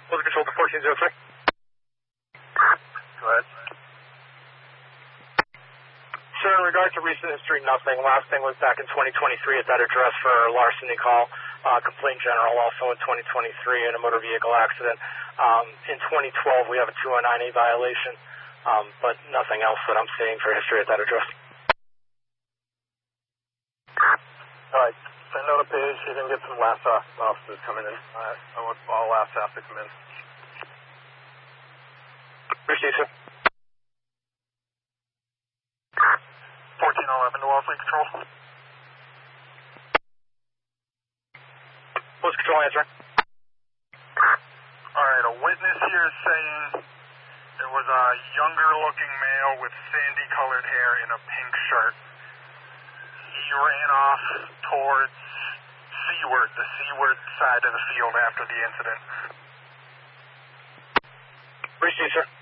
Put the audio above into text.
Was control to 1403. Go ahead. Sir, in regard to recent history, nothing. Last thing was back in 2023 at that address for a larceny call, complaint general, also in 2023 in a motor vehicle accident. In 2012, we have a 209A violation, but nothing else that I'm seeing for history at that address. All right. Send out a page. You can get some last officers coming in. I want all last staff to come in. Received, sir. 1411 to Wellfleet Control. Was control answering? All right, a witness here is saying there was a younger looking male with sandy colored hair in a pink shirt. He ran off towards seaward, the seaward side of the field after the incident. Received, sir.